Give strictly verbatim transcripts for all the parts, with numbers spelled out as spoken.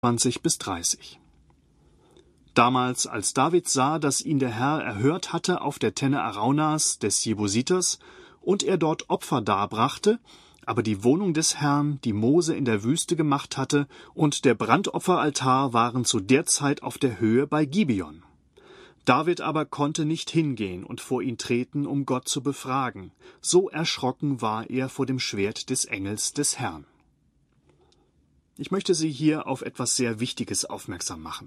zwanzig bis dreißig. Damals, als David sah, dass ihn der Herr erhört hatte auf der Tenne Araunas des Jebusiters und er dort Opfer darbrachte, aber die Wohnung des Herrn, die Mose in der Wüste gemacht hatte, und der Brandopferaltar waren zu der Zeit auf der Höhe bei Gibeon. David aber konnte nicht hingehen und vor ihn treten, um Gott zu befragen. So erschrocken war er vor dem Schwert des Engels des Herrn. Ich möchte Sie hier auf etwas sehr Wichtiges aufmerksam machen.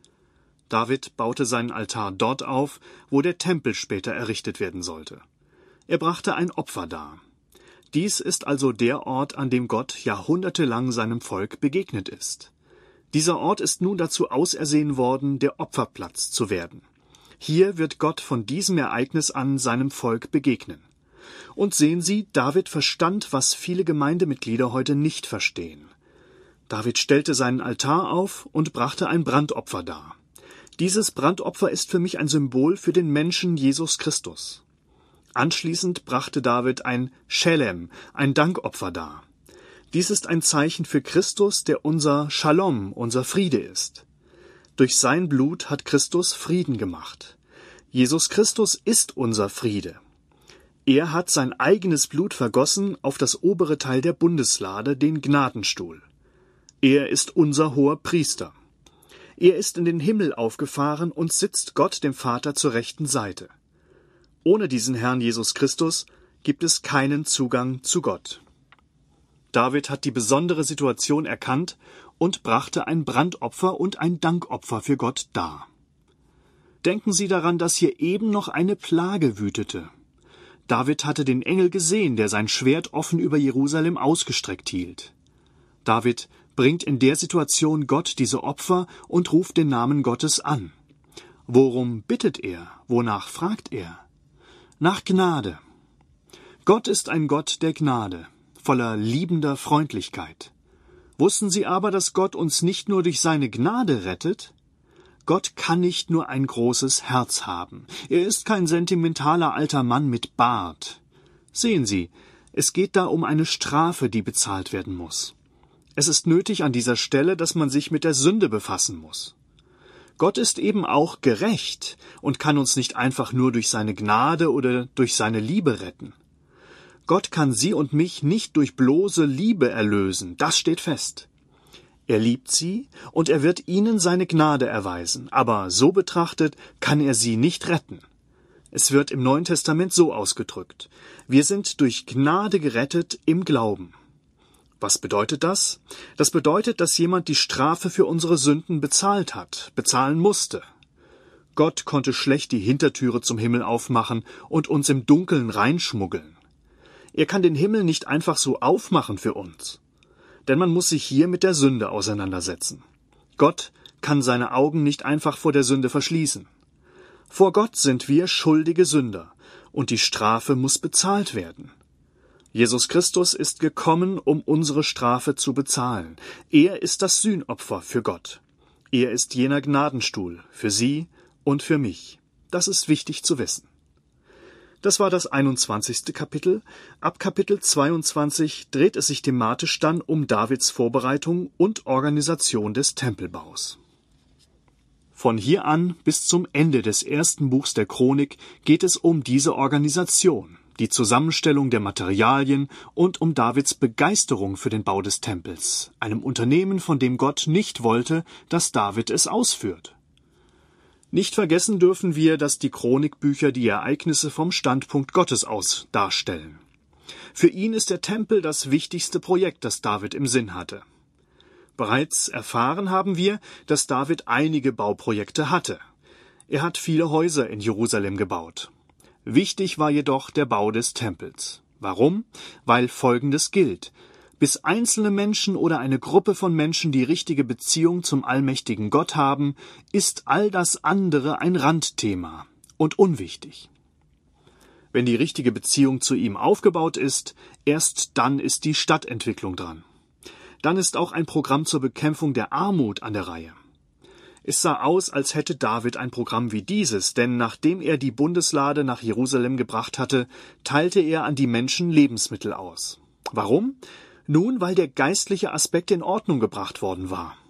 David baute seinen Altar dort auf, wo der Tempel später errichtet werden sollte. Er brachte ein Opfer dar. Dies ist also der Ort, an dem Gott jahrhundertelang seinem Volk begegnet ist. Dieser Ort ist nun dazu ausersehen worden, der Opferplatz zu werden. Hier wird Gott von diesem Ereignis an seinem Volk begegnen. Und sehen Sie, David verstand, was viele Gemeindemitglieder heute nicht verstehen. David stellte seinen Altar auf und brachte ein Brandopfer dar. Dieses Brandopfer ist für mich ein Symbol für den Menschen Jesus Christus. Anschließend brachte David ein Schelem, ein Dankopfer dar. Dies ist ein Zeichen für Christus, der unser Shalom, unser Friede ist. Durch sein Blut hat Christus Frieden gemacht. Jesus Christus ist unser Friede. Er hat sein eigenes Blut vergossen auf das obere Teil der Bundeslade, den Gnadenstuhl. Er ist unser hoher Priester. Er ist in den Himmel aufgefahren und sitzt Gott dem Vater zur rechten Seite. Ohne diesen Herrn Jesus Christus gibt es keinen Zugang zu Gott. David hat die besondere Situation erkannt und brachte ein Brandopfer und ein Dankopfer für Gott dar. Denken Sie daran, dass hier eben noch eine Plage wütete. David hatte den Engel gesehen, der sein Schwert offen über Jerusalem ausgestreckt hielt. David bringt in der Situation Gott diese Opfer und ruft den Namen Gottes an. Worum bittet er? Wonach fragt er? Nach Gnade. Gott ist ein Gott der Gnade, voller liebender Freundlichkeit. Wussten Sie aber, dass Gott uns nicht nur durch seine Gnade rettet? Gott kann nicht nur ein großes Herz haben. Er ist kein sentimentaler alter Mann mit Bart. Sehen Sie, es geht da um eine Strafe, die bezahlt werden muss. Es ist nötig an dieser Stelle, dass man sich mit der Sünde befassen muss. Gott ist eben auch gerecht und kann uns nicht einfach nur durch seine Gnade oder durch seine Liebe retten. Gott kann Sie und mich nicht durch bloße Liebe erlösen, das steht fest. Er liebt Sie und er wird Ihnen seine Gnade erweisen, aber so betrachtet kann er Sie nicht retten. Es wird im Neuen Testament so ausgedrückt: Wir sind durch Gnade gerettet im Glauben. Was bedeutet das? Das bedeutet, dass jemand die Strafe für unsere Sünden bezahlt hat, bezahlen musste. Gott konnte schlecht die Hintertüre zum Himmel aufmachen und uns im Dunkeln reinschmuggeln. Er kann den Himmel nicht einfach so aufmachen für uns. Denn man muss sich hier mit der Sünde auseinandersetzen. Gott kann seine Augen nicht einfach vor der Sünde verschließen. Vor Gott sind wir schuldige Sünder und die Strafe muss bezahlt werden. Jesus Christus ist gekommen, um unsere Strafe zu bezahlen. Er ist das Sühnopfer für Gott. Er ist jener Gnadenstuhl für Sie und für mich. Das ist wichtig zu wissen. Das war das einundzwanzigste Kapitel. Ab Kapitel zweiundzwanzig dreht es sich thematisch dann um Davids Vorbereitung und Organisation des Tempelbaus. Von hier an bis zum Ende des ersten Buchs der Chronik geht es um diese Organisation, die Zusammenstellung der Materialien und um Davids Begeisterung für den Bau des Tempels, einem Unternehmen, von dem Gott nicht wollte, dass David es ausführt. Nicht vergessen dürfen wir, dass die Chronikbücher die Ereignisse vom Standpunkt Gottes aus darstellen. Für ihn ist der Tempel das wichtigste Projekt, das David im Sinn hatte. Bereits erfahren haben wir, dass David einige Bauprojekte hatte. Er hat viele Häuser in Jerusalem gebaut. Wichtig war jedoch der Bau des Tempels. Warum? Weil Folgendes gilt: Bis einzelne Menschen oder eine Gruppe von Menschen die richtige Beziehung zum allmächtigen Gott haben, ist all das andere ein Randthema und unwichtig. Wenn die richtige Beziehung zu ihm aufgebaut ist, erst dann ist die Stadtentwicklung dran. Dann ist auch ein Programm zur Bekämpfung der Armut an der Reihe. Es sah aus, als hätte David ein Programm wie dieses, denn nachdem er die Bundeslade nach Jerusalem gebracht hatte, teilte er an die Menschen Lebensmittel aus. Warum? Nun, weil der geistliche Aspekt in Ordnung gebracht worden war.